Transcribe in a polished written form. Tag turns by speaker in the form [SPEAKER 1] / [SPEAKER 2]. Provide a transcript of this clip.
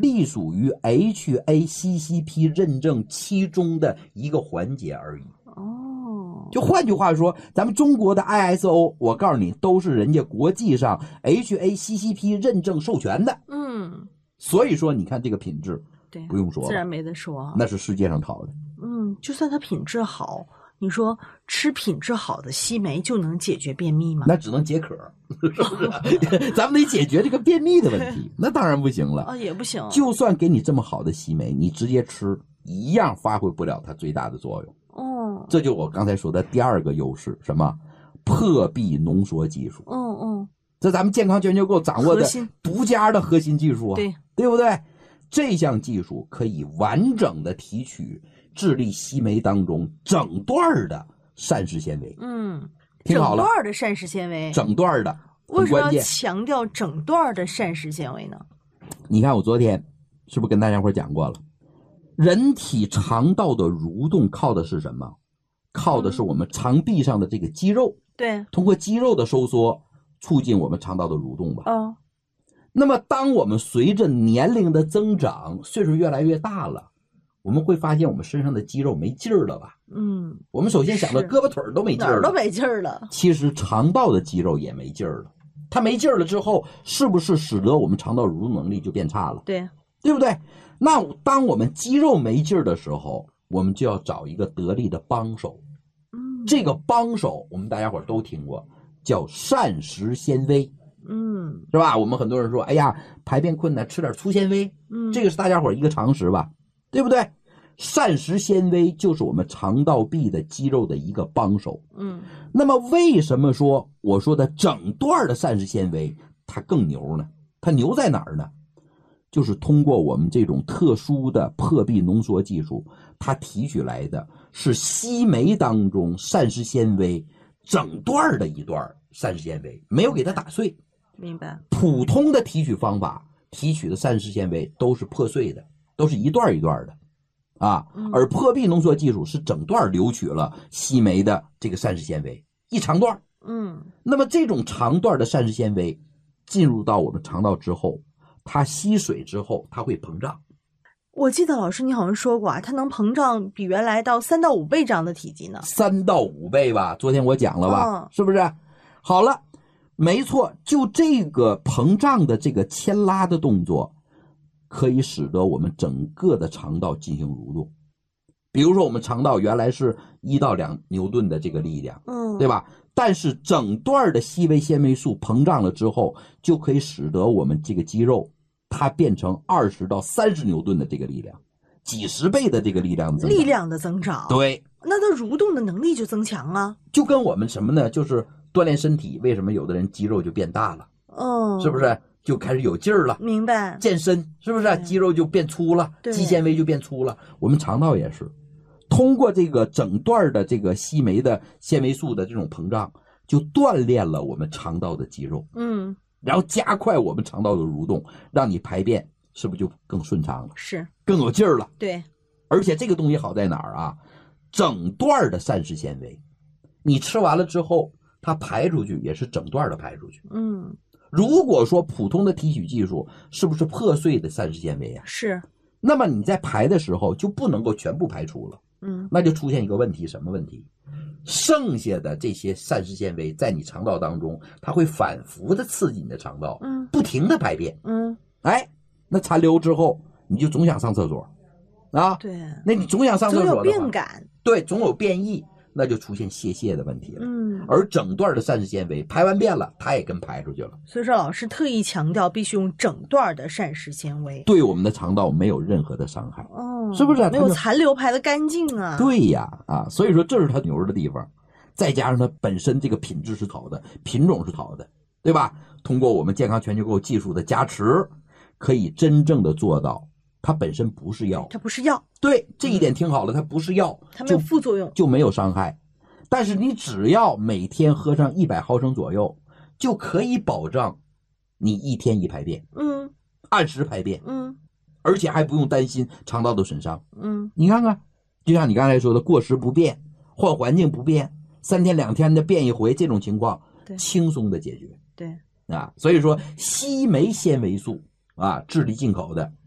[SPEAKER 1] 隶属于 HACCP 认证其中的一个环节而已。就换句话说，咱们中国的 ISO， 我告诉你，都是人家国际上 HACCP 认证授权的。所以说你看这个品质，
[SPEAKER 2] 对，
[SPEAKER 1] 不用说了，
[SPEAKER 2] 自然没得说，
[SPEAKER 1] 那是世界上好的。
[SPEAKER 2] 就算它品质好，你说吃品质好的西梅就能解决便秘吗？
[SPEAKER 1] 那只能解渴，是不是？咱们得解决这个便秘的问题，那当然不行了。
[SPEAKER 2] 也不行。
[SPEAKER 1] 就算给你这么好的西梅，你直接吃一样发挥不了它最大的作用。这就我刚才说的第二个优势，什么？破壁浓缩技术。这咱们健康全球购掌握的独家的核心技术啊，对不对？这项技术可以完整的提取智利西梅当中整段的膳食纤维。听好了，
[SPEAKER 2] 整段的膳食纤维，
[SPEAKER 1] 整段的，
[SPEAKER 2] 为什么要强调整段的膳食纤维呢？
[SPEAKER 1] 你看我昨天是不是跟大家伙讲过了？人体肠道的蠕动靠的是什么？靠的是我们肠壁上的这个肌肉。
[SPEAKER 2] 对，
[SPEAKER 1] 通过肌肉的收缩促进我们肠道的蠕动吧。那么当我们随着年龄的增长，岁数越来越大了，我们会发现我们身上的肌肉没劲儿了吧？我们首先想到胳膊腿都没劲儿了，
[SPEAKER 2] 哪儿都没劲儿了。
[SPEAKER 1] 其实肠道的肌肉也没劲儿了，它没劲儿了之后，是不是使得我们肠道蠕动能力就变差了？对不对？那当我们肌肉没劲儿的时候，我们就要找一个得力的帮手。这个帮手我们大家伙都听过，叫膳食纤维。是吧？我们很多人说，哎呀，排便困难，吃点粗纤维。这个是大家伙一个常识吧，对不对？膳食纤维就是我们肠道壁的肌肉的一个帮手。那么为什么说我说的整段的膳食纤维它更牛呢？它牛在哪儿呢？就是通过我们这种特殊的破壁浓缩技术，它提取来的是西梅当中膳食纤维整段的一段膳食纤维，没有给它打碎。
[SPEAKER 2] 明白。
[SPEAKER 1] 普通的提取方法提取的膳食纤维都是破碎的，都是一段一段的而破壁浓缩技术是整段留取了西梅的这个膳食纤维，一长段。那么这种长段的膳食纤维进入到我们肠道之后，它吸水之后它会膨胀。
[SPEAKER 2] 我记得老师你好像说过它能膨胀比原来到3到5倍这样的体积呢。
[SPEAKER 1] 3到5倍吧，昨天我讲了吧，是不是？好了，没错，就这个膨胀的这个牵拉的动作，可以使得我们整个的肠道进行蠕动。比如说我们肠道原来是1到2牛顿的这个力量，对吧？但是整段的烯维纤维素膨胀了之后，就可以使得我们这个肌肉它变成20到30牛顿的这个力量，几十倍的这个力量的
[SPEAKER 2] 增长。
[SPEAKER 1] 对，
[SPEAKER 2] 那它蠕动的能力就增强了。
[SPEAKER 1] 就跟我们什么呢？就是锻炼身体，为什么有的人肌肉就变大了？是不是就开始有劲儿了？
[SPEAKER 2] 明白。
[SPEAKER 1] 健身是不是肌肉就变粗了？肌纤维就变粗了。我们肠道也是，通过这个整段的这个烯酶的纤维素的这种膨胀，就锻炼了我们肠道的肌肉。然后加快我们肠道的蠕动，让你排便是不是就更顺畅了？
[SPEAKER 2] 是，
[SPEAKER 1] 更有劲儿了。
[SPEAKER 2] 对，
[SPEAKER 1] 而且这个东西好在哪儿啊？整段的膳食纤维，你吃完了之后，它排出去也是整段的排出去。如果说普通的提取技术，是不是破碎的膳食纤维啊？
[SPEAKER 2] 是。
[SPEAKER 1] 那么你在排的时候就不能够全部排出了。那就出现一个问题，什么问题？剩下的这些膳食纤维在你肠道当中，它会反复的刺激你的肠道，不停的排便。那残留之后，你就总想上厕所啊。
[SPEAKER 2] 对，
[SPEAKER 1] 那你总想上厕所的话，
[SPEAKER 2] 总有便感。
[SPEAKER 1] 对，总有便意，那就出现泄的问题了。而整段的膳食纤维排完便了，它也跟排出去了。
[SPEAKER 2] 所以说老师特意强调必须用整段的膳食纤维，
[SPEAKER 1] 对我们的肠道没有任何的伤害。是不是？
[SPEAKER 2] 没有残留排的干净啊。
[SPEAKER 1] 对呀，所以说这是它牛的地方，再加上它本身这个品质是好的，品种是好的，对吧？通过我们健康全球购技术的加持，可以真正的做到它本身不是药。
[SPEAKER 2] 它不是药。
[SPEAKER 1] 对，这一点听好了，它不是药，
[SPEAKER 2] 它没有副作用，
[SPEAKER 1] 就没有伤害。但是你只要每天喝上100毫升左右，就可以保障你1天1排便，按时排便，而且还不用担心肠道的损伤。你看看，就像你刚才说的，过时不变，换环境不变，3天2天的变一回，这种情况轻松的解决。
[SPEAKER 2] 对，
[SPEAKER 1] 所以说烯酶纤维素智利进口的，